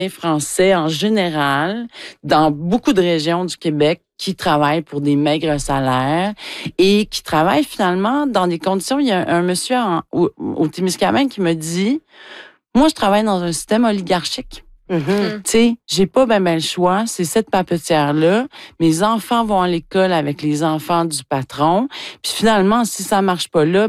Français en général, dans beaucoup de régions du Québec, qui travaillent pour des maigres salaires et qui travaillent finalement dans des conditions. Il y a un monsieur au Témiscamingue qui me dit, moi, je travaille dans un système oligarchique. Tu sais, j'ai pas ben le choix, c'est cette papetière-là. Mes enfants vont à l'école avec les enfants du patron. Puis finalement, si ça marche pas là,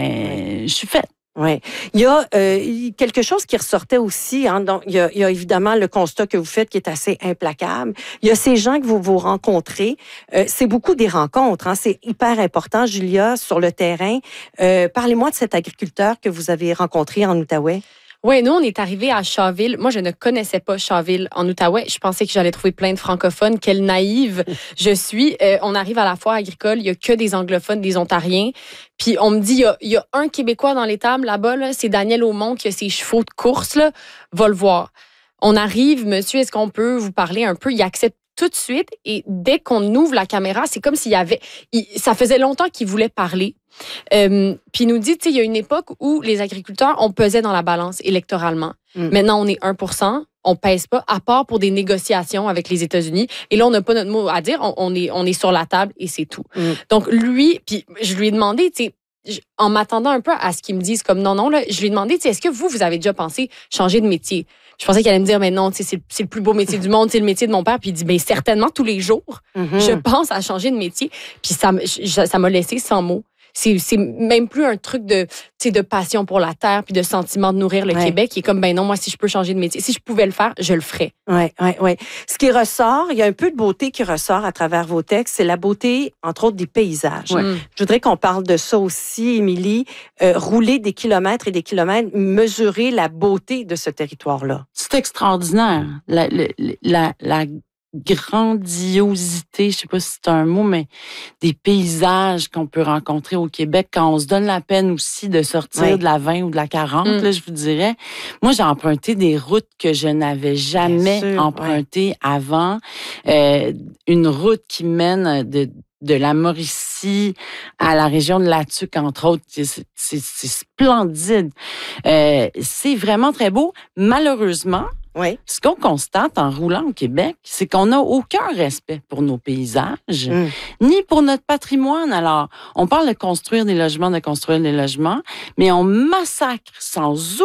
je suis faite. Oui. Il y a quelque chose qui ressortait aussi. Hein, donc, il y a évidemment le constat que vous faites qui est assez implacable. Il y a ces gens que vous rencontrez. C'est beaucoup des rencontres. Hein, c'est hyper important, Julia, sur le terrain. Parlez-moi de cet agriculteur que vous avez rencontré en Outaouais. Oui, nous, on est arrivés à Shawville. Moi, je ne connaissais pas Shawville en Outaouais. Je pensais que j'allais trouver plein de francophones. Quelle naïve je suis. On arrive à la foire agricole. Il n'y a que des anglophones, des ontariens. Puis on me dit, il y a un Québécois dans l'étable là-bas. Là, c'est Daniel Aumont qui a ses chevaux de course. Là, va le voir. On arrive, monsieur, est-ce qu'on peut vous parler un peu? Il accepte tout de suite. Et dès qu'on ouvre la caméra, c'est comme s'il y avait... ça faisait longtemps qu'il voulait parler. Puis il nous dit, tu sais, il y a une époque où les agriculteurs, on pesait dans la balance électoralement. Maintenant, on est 1%, on pèse pas, à part pour des négociations avec les États-Unis. Et là, on n'a pas notre mot à dire, on est sur la table et c'est tout. Donc lui, puis je lui ai demandé, tu sais, en m'attendant un peu à ce qu'ils me disent comme non, là, je lui ai demandé, tu sais, est-ce que vous avez déjà pensé changer de métier? Je pensais qu'il allait me dire, mais non, tu sais, c'est le plus beau métier du monde, c'est le métier de mon père. Puis il dit, certainement tous les jours, je pense à changer de métier. Puis ça m'a laissé sans mots. C'est même plus un truc de passion pour la terre puis de sentiment de nourrir le Québec. Qui est comme, non, moi, si je peux changer de métier, si je pouvais le faire, je le ferais. Oui. Ce qui ressort, il y a un peu de beauté qui ressort à travers vos textes, c'est la beauté, entre autres, des paysages. Je voudrais qu'on parle de ça aussi, Émilie. Rouler des kilomètres et des kilomètres, mesurer la beauté de ce territoire-là. C'est extraordinaire. La grandiosité, je sais pas si c'est un mot, mais des paysages qu'on peut rencontrer au Québec quand on se donne la peine aussi de sortir de la 20 ou de la 40, là, je vous dirais. Moi, j'ai emprunté des routes que je n'avais jamais empruntées avant. Une route qui mène de la Mauricie à la région de Latuc, entre autres. C'est splendide. C'est vraiment très beau. Malheureusement, ce qu'on constate en roulant au Québec, c'est qu'on n'a aucun respect pour nos paysages, ni pour notre patrimoine. Alors, on parle de construire des logements, mais on massacre sans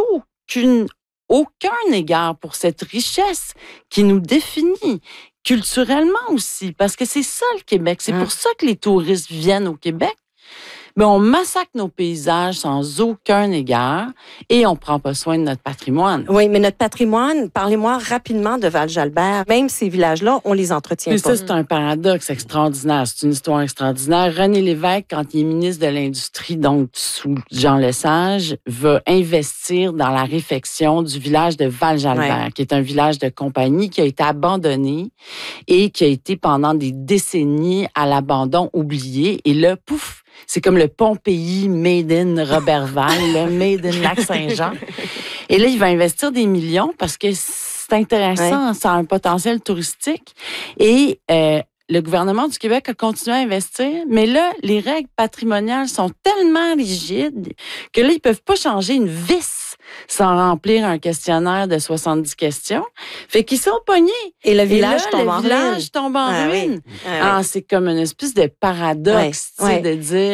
aucun égard pour cette richesse qui nous définit culturellement aussi, parce que c'est ça le Québec. C'est pour ça que les touristes viennent au Québec. Mais on massacre nos paysages sans aucun égard et on prend pas soin de notre patrimoine. Oui, mais notre patrimoine, parlez-moi rapidement de Val-Jalbert. Même ces villages-là, on les entretient pas. Ça, c'est un paradoxe extraordinaire. C'est une histoire extraordinaire. René Lévesque, quand il est ministre de l'Industrie, donc sous Jean Lesage, va investir dans la réfection du village de Val-Jalbert, qui est un village de compagnie qui a été abandonné et qui a été pendant des décennies à l'abandon oublié. Et là, pouf! C'est comme le Pompéi made in Robertval, le made in Lac-Saint-Jean. Et là, il va investir des millions parce que c'est intéressant, ça a un potentiel touristique. Et le gouvernement du Québec a continué à investir, mais là, les règles patrimoniales sont tellement rigides que là, ils peuvent pas changer une vis sans remplir un questionnaire de 70 questions. Fait qu'ils sont pognés. Et le village tombe en ruine. C'est comme une espèce de paradoxe, de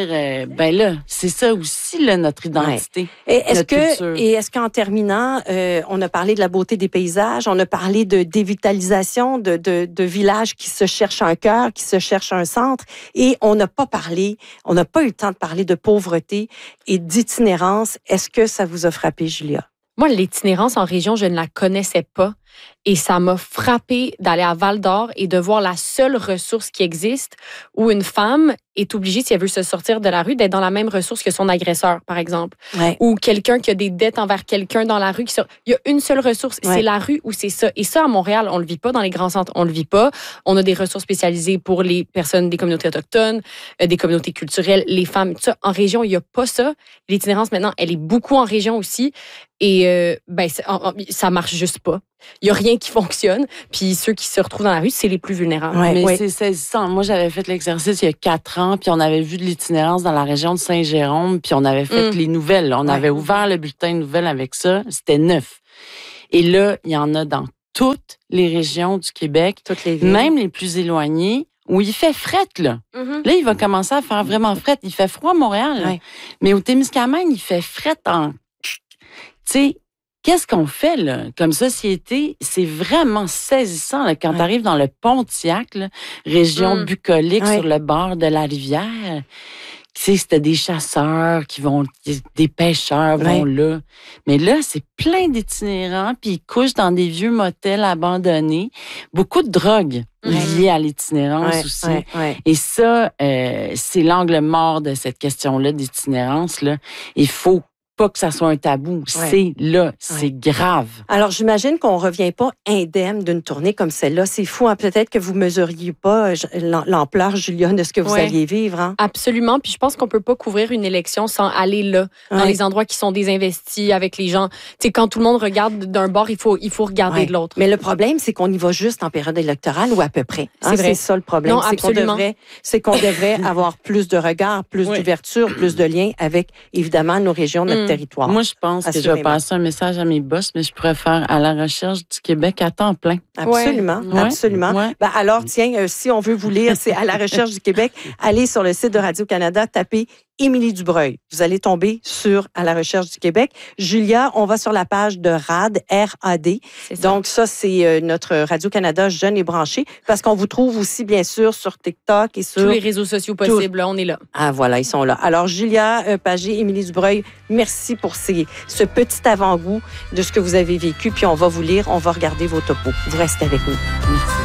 dire, c'est ça aussi, là, notre identité. Et est-ce qu'en terminant, on a parlé de la beauté des paysages, on a parlé de dévitalisation, de villages qui se cherchent un cœur, qui se cherchent un centre, et on n'a pas eu le temps de parler de pauvreté et d'itinérance. Est-ce que ça vous a frappé, Julia? Moi, l'itinérance en région, je ne la connaissais pas. Et ça m'a frappé d'aller à Val-d'Or et de voir la seule ressource qui existe où une femme est obligée, si elle veut se sortir de la rue, d'être dans la même ressource que son agresseur, par exemple. Ou quelqu'un qui a des dettes envers quelqu'un dans la rue. Il y a une seule ressource, c'est la rue ou c'est ça. Et ça, à Montréal, on le vit pas. Dans les grands centres, on le vit pas. On a des ressources spécialisées pour les personnes des communautés autochtones, des communautés culturelles, les femmes, tout ça. En région, il y a pas ça. L'itinérance, maintenant, elle est beaucoup en région aussi. Et ça marche juste pas. Il y a rien qui fonctionne. Puis ceux qui se retrouvent dans la rue, c'est les plus vulnérables. Mais c'est saisissant. Moi, j'avais fait l'exercice il y a 4 ans, puis on avait vu de l'itinérance dans la région de Saint-Jérôme, puis on avait fait les nouvelles. On avait ouvert le bulletin de nouvelles avec ça. C'était 9. Et là, il y en a dans toutes les régions du Québec, Toutes les villes. même les plus éloignées, où il fait fret, là. Mhm. Là, il va commencer à faire vraiment fret. Il fait froid à Montréal, là. Ouais. Mais au Témiscamingue, il fait fret en... Tu sais, qu'est-ce qu'on fait, là, comme société? C'est vraiment saisissant, là, quand tu arrives dans le Pontiac, là, région bucolique sur le bord de la rivière. Tu sais, c'était des chasseurs qui vont, des pêcheurs vont là. Mais là, c'est plein d'itinérants, puis ils couchent dans des vieux motels abandonnés. Beaucoup de drogue liée à l'itinérance aussi. Et ça, c'est l'angle mort de cette question-là d'itinérance, là. Il faut pas que ça soit un tabou. C'est là, c'est grave. Alors, j'imagine qu'on revient pas indemne d'une tournée comme celle-là. C'est fou, hein? Peut-être que vous mesuriez pas l'ampleur, Julia, de ce que vous alliez vivre. Hein? Absolument. Puis je pense qu'on peut pas couvrir une élection sans aller là, dans les endroits qui sont désinvestis, avec les gens. Tu sais, quand tout le monde regarde d'un bord, il faut regarder de l'autre. Mais le problème, c'est qu'on y va juste en période électorale ou à peu près. Hein? C'est vrai. C'est ça le problème. Non, absolument. C'est qu'on devrait avoir plus de regards, plus d'ouverture, plus de liens avec, évidemment, nos régions, notre territoire. Moi, je pense que je vais passer un message à mes boss, mais je pourrais faire à la recherche du Québec à temps plein. Absolument, absolument. Ben alors, tiens, si on veut vous lire, c'est à la recherche du Québec. Allez sur le site de Radio-Canada, tapez Émilie Dubreuil. Vous allez tomber sur À la recherche du Québec. Julia, on va sur la page de RAD, R-A-D. Donc, ça, c'est notre Radio-Canada Jeune et branché, parce qu'on vous trouve aussi, bien sûr, sur TikTok et sur... Tous les réseaux sociaux possibles, on est là. Ah, voilà, ils sont là. Alors, Julia Pagé, Émilie Dubreuil, merci pour ce petit avant-goût de ce que vous avez vécu. Puis, on va vous lire, on va regarder vos topos. Vous restez avec nous. Merci.